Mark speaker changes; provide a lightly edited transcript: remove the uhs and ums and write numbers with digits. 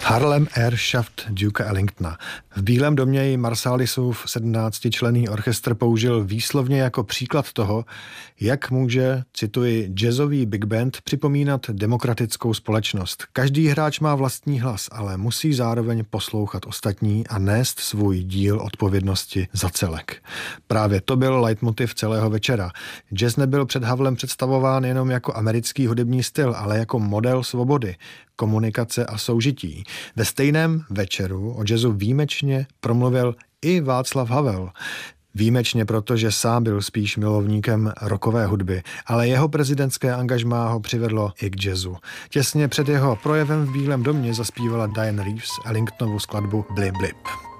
Speaker 1: Harlem Airshaft Duke Ellingtona. V Bílém domě i Marsalisův 17členný orchestr použil výslovně jako příklad toho, jak může, cituji, jazzový big band připomínat demokratickou společnost. Každý hráč má vlastní hlas, ale musí zároveň poslouchat ostatní a nést svůj díl odpovědnosti za celek. Právě to byl leitmotiv celého večera. Jazz nebyl před Havlem představován jenom jako americký hudební styl, ale jako model svobody, komunikace a soužití. Ve stejném večeru o jazzu výjimečně promluvil i Václav Havel. Výjimečně proto, že sám byl spíš milovníkem rockové hudby, ale jeho prezidentské angažmá ho přivedlo i k jazzu. Těsně před jeho projevem v Bílém domě zaspívala Dianne Reeves Ellingtonovu skladbu Blip Blip.